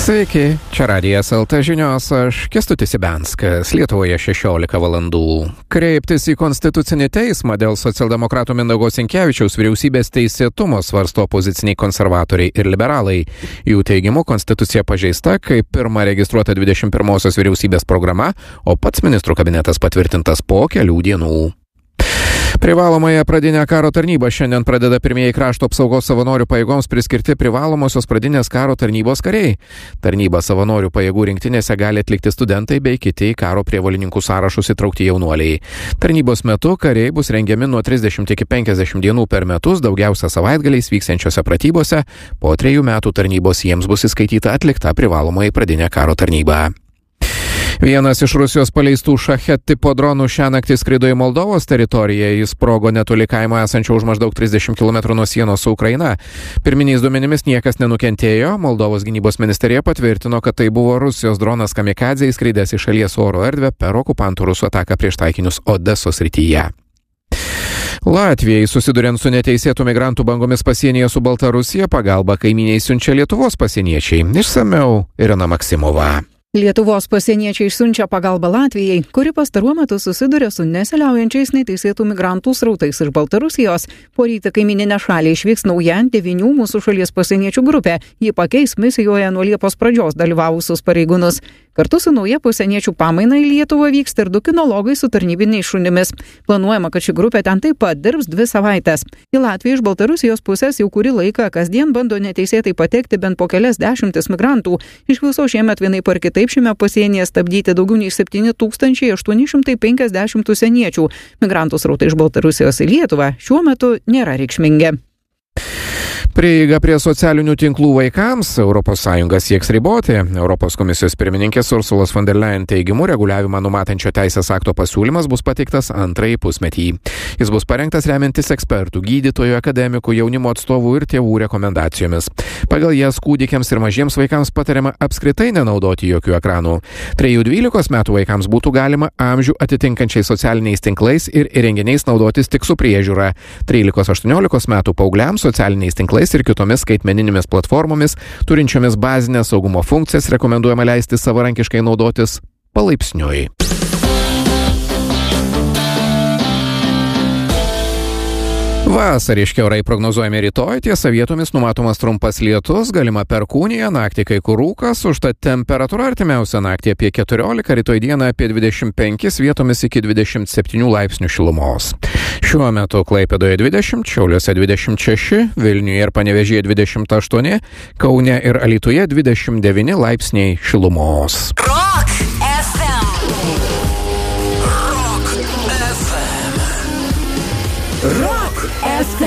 Sveiki, čia Radijas LT žinios, aš Kęstutis Ibianskas, Lietuvoje 16 valandų. Kreiptis į Konstitucinį teismą dėl socialdemokratų Mindaugo Sinkevičiaus vyriausybės teisėtumo svarsto opoziciniai konservatoriai ir liberalai. Jų teigimu, konstitucija pažeista, kai pirma registruota 21-osios vyriausybės programa, o pats ministrų kabinetas patvirtintas po kelių dienų. Privalomąją pradinę karo tarnybą šiandien pradeda pirmieji krašto apsaugos savanorių pajėgoms priskirti privalomosios pradinės karo tarnybos kariai. Tarnybą savanorių pajėgų rinktinėse gali atlikti studentai bei kiti karo prievolininkų sąrašus įtraukti jaunuoliai. Tarnybos metu kariai bus rengiami nuo 30 iki 50 dienų per metus, daugiausia savaitgaliais vyksiančiose pratybose. Po 3 metų tarnybos jiems bus įskaityta atlikta privalomoji pradinė karo tarnyba. Vienas iš Rusijos paleistų šachet tipo dronų šią naktį skrido į Moldovos teritoriją. Jis sprogo netoli kaimo esančio už maždaug 30 km nuo sienos su Ukraina. Pirminiais duomenimis niekas nenukentėjo. Moldovos gynybos ministerija patvirtino, kad tai buvo Rusijos dronas kamikadzė įskridęs į šalies oro erdvę per okupantų rusų ataką prieš taikinius Odesos srityje. Latvijai susiduriant su neteisėtų migrantų bangomis pasienyje su Baltarusija pagalbą kaimynei siunčia Lietuvos pasieniečiai. Išsamiau Irena Maksimova. Lietuvos pasieniečiai siunčia pagalbą Latvijai, kuri pastaruoju metu susiduria su nesiliaujančiais neteisėtų migrantų srautais iš Baltarusijos. Poryt kaimyninę šalį išvyks nauja 9 mūsų šalies pasieniečių grupė. Ji pakeis misijoje nuo Liepos pradžios dalyvavusius pareigūnus. Kartu su nauja pasieniečių pamaina į Lietuvą vyksta ir 2 kinologai su tarnybiniais šunimis. Planuojama, kad ši grupė ten taip pat dirbs 2 savaites. Į Latviją iš Baltarusijos pusės jau kurį laiką kasdien bando neteisėtai patekti bent po kelias dešimtis migrantų. Iš viso šiemet vienaip ar kitaip šiame pasienyje stabdyti daugiau nei 7850 užsieniečių. Migrantų srautai iš Baltarusijos į Lietuvą šiuo metu nėra reikšmingi. Prieiga prie socialinių tinklų vaikams ES sieks riboti. Europos komisijos pirmininkės Ursulos von der Leyen teigimu reguliavimą numatančio teisės akto pasiūlymas bus pateiktas antrąjį pusmetį. Jis bus parengtas remiantis ekspertų, gydytojų, akademikų, jaunimo atstovų ir tėvų rekomendacijomis. Pagal jas kūdikiams ir mažiems vaikams patariama apskritai nenaudoti jokių ekranų. 3-12 metų vaikams būtų galima amžių atitinkančiais socialiniais tinklais ir įrenginiais naudotis tik su priežiūra. 13-18 metų paaugliams socialiniais tinklais ir kitomis skaitmeninėmis platformomis, turinčiomis bazinės saugumo funkcijas, rekomenduojama leisti savarankiškai naudotis palaipsniui. Vasariški orai prognozuojami rytoj, tiesa vietomis numatomas trumpas lietus, galima perkūnija, naktį kai kur rūkas, užtat temperatūra artimiausią naktį apie 14, rytoj dieną apie 25, vietomis iki 27 laipsnių šilumos. Šiuo metu Klaipėdoje 20, Šiauliuose 26, Vilniuje ir Panevėžyje 28, Kaune ir Alytuje 29 laipsniai šilumos. Rock FM. Rock FM.